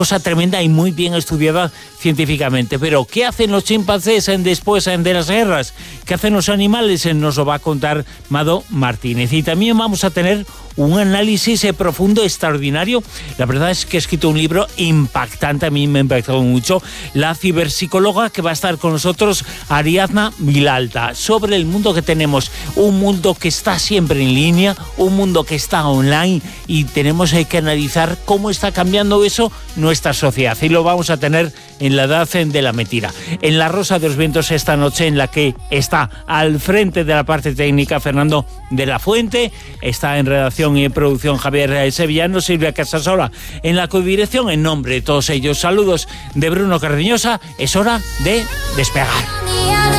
cosa tremenda y muy bien estudiada científicamente. Pero ¿qué hacen los chimpancés después de las guerras? ¿Qué hacen los animales? Nos lo va a contar Mado Martínez. Y también vamos a tener un análisis profundo, extraordinario. La verdad es que he escrito un libro impactante, a mí me ha impactado mucho. La ciberpsicóloga que va a estar con nosotros, Ariadna Vilalta, sobre el mundo que tenemos. Un mundo que está siempre en línea, un mundo que está online, y tenemos que analizar cómo está cambiando eso nuestra sociedad. Y lo vamos a tener en la edad de la mentira. En La Rosa de los Vientos esta noche, en la que está al frente de la parte técnica Fernando de la Fuente, está en redacción y en producción Javier Sevillano, Silvia Casasola en la codirección. En nombre de todos ellos, saludos de Bruno Cardeñosa. Es hora de despegar.